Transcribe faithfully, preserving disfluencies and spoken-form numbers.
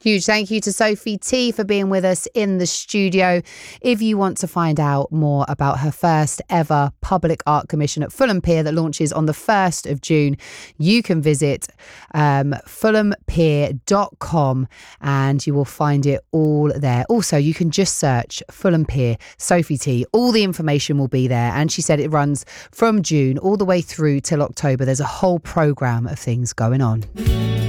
Huge thank you to Sophie T for being with us in the studio. If you want to find out more about her first ever public art commission at Fulham Pier that launches on the first of June, you can visit um, fulham pier dot com and you will find it all there. Also, you can just search Fulham Pier, Sophie T. All the information will be there. And she said it runs from June all the way through till October. There's a whole programme of things going on.